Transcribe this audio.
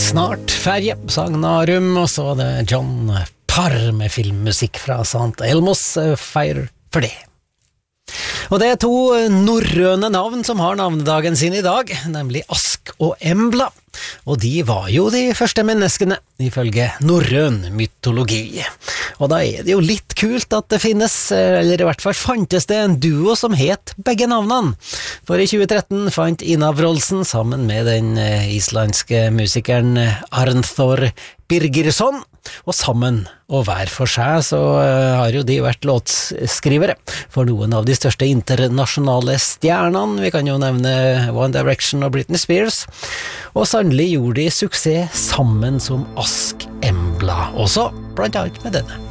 Snart ferie, sang Narum, og så var det John Parr med filmmusikk fra St. Elmos, feir for det. Og det er to norrøne navn som har navnedagen sin i dag, nemlig Ask og Embla. Og de var jo de første menneskene, ifølge norrøn mytologi. Og da er det jo litt kult at det finnes, eller i hvert fall fantes det en duo som het begge navnene. For i 2013 fant Ina Wroldsen sammen med den islandske musikeren Arnþór Birgirsson, og sammen og hver for seg så har jo de vært låtskrivere for noen av de største internasjonale stjernene. Vi kan jo nevne One Direction og Britney Spears, og sannelig gjorde de suksess sammen som Ask Embla, også blant annet med denne.